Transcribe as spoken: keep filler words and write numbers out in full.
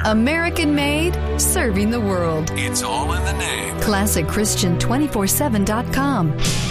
American made, serving the world. It's all in the name. classic christian two forty-seven dot com.